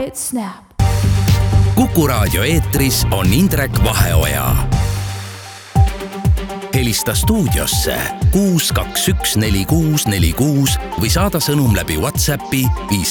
It Snap. Kuku Raadio eetris on Indrek Vaheoja. Helista stuudiosse 6214646 või saada sõnum läbi WhatsAppi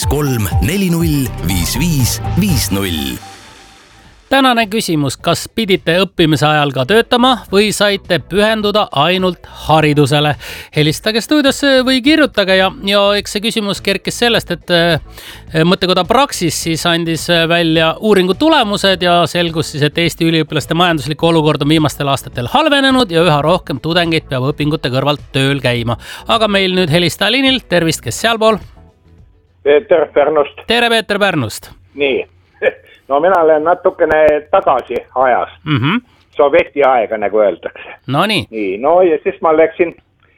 53405550. Tänane küsimus, kas pidite õppimise ajal ka töötama või saite pühenduda ainult haridusele? Helistage stuudiosse või kirjutage ja eks see küsimus kerkis sellest, et mõttekoda Praxis siis andis välja uuringu tulemused ja selgus siis, et Eesti üliõpilaste majanduslikku olukord on viimastel aastatel halvenenud ja üha rohkem tudengeid peab õpingute kõrvalt tööl käima. Aga meil nüüd helistaja liinil, tervist, kes sealpool? Peeter Pärnust. Tere, Peeter Pärnust. Nii. No mina olen natukene tagasi ajas. Sovjeti aega, nagu öeldakse. No nii. No ja siis ma läksin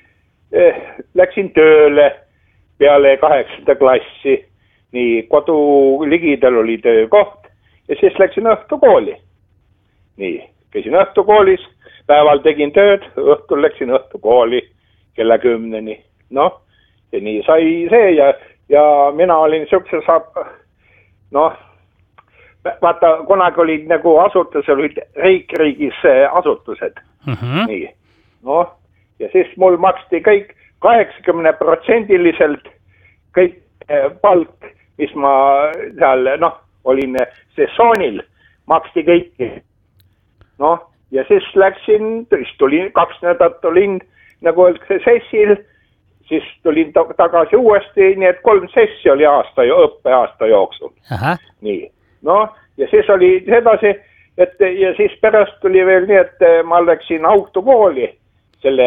tööle peale 8. klassi. Nii, kodu ligidal oli töökoht ja siis läksin õhtukooli. Nii, käisin õhtukoolis, päeval tegin tööd, õhtul läksin õhtukooli kella 10-ni. Noh, ja nii sai see ja mina olin siukse vaata, kunagi olid nagu asutused, olid riigis asutused. Nii. No, ja siis mul maksti kõik 80% kõik palk, mis ma seal, olin sessioonil, maksti kõiki. No, ja siis läksin, tulin 2 nädalat olin, nagu öeldakse, sessil, siis tulin tagasi uuesti, nii et 3 sessi oli õppeaasta jooksul. Nii. No, ja siis oli sedasi, ja siis pärast tuli veel nii, et ma läksin autokooli selle,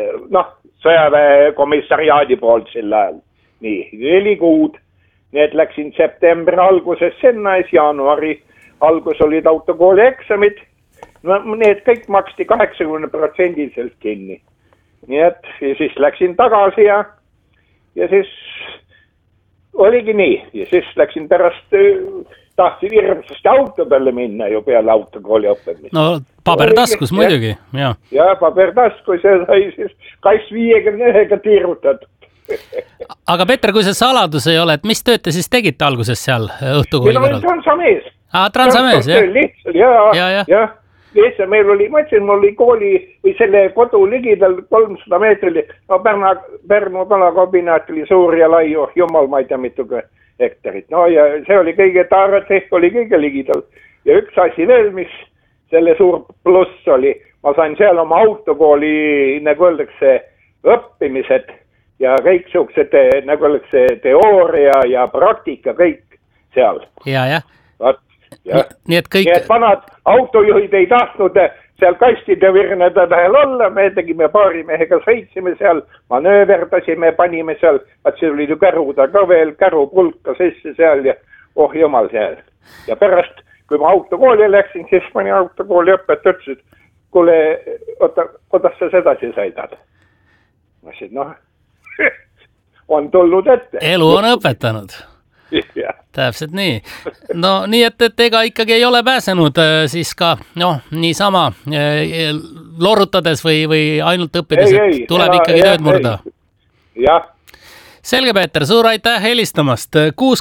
sõjaväe komissariaadi poolt sel ajal. Nii, 4 kuud. Nii et läksin septembri alguses sinna, jaanuari algus olid autokooli eksamid. No, need kõik maksti 80% kinni. Nii et ja siis läksin tagasi ja siis oligi nii. Ja siis läksin pärast... tahtsin hirmsasti auto peale minna ju peale autokooli õppimist. No pabertaskus muidugi, jah. Ja pabertaskus ja sai siis 51-ga tiirutatud. Aga Peeter, kui see saladus ei ole, et mis tööd te siis tegite alguses seal õhtukooli kõrval? Transamees. Transamees, jah. Lihtsalt, jah. Lihtsalt meil oli, ma ütlesin, mul oli kooli või selle kodu ligidal 300 meetrili. No Pärnu kalakabinaat oli suur ja lai, jumal, ma ei tea mituga hektarit. No ja see oli kõige Taaratehk oli kõige ligidal. Ja üks asi veel, mis selle suur pluss oli, ma sain seal oma autokooli, nagu öeldakse, õppimised ja kõik suuksed, nagu öeldakse, teooria ja praktika, kõik seal. Ja. Nii et vanad autojuhid ei tahtnud seal kastide virneda tähel olla, me tegime paari mehega, sõitsime seal, manööverdasime, panime seal, see oli ju käruda ka veel, kärupulka sisse seal ja jumal seal. Ja pärast, kui ma autokooli läksin, siis mõni autokooli õpet ütles, et kuule, kuidas sa sedasi sõidad? Ma ütlesin, on tulnud ette. Elu on õpetanud. Täpselt nii. No nii, et ega ikkagi ei ole pääsenud siis ka, niisama lorutades või ainult õppides, et tuleb ikkagi tööd murda. Jah. Selge, Peeter, suur aitäh helistamast.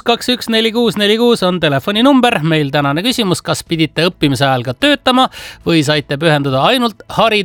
6214646 on telefoninumber. Meil tänane küsimus, kas pidite õppimise ajal ka töötama või saite pühenduda ainult haridusele?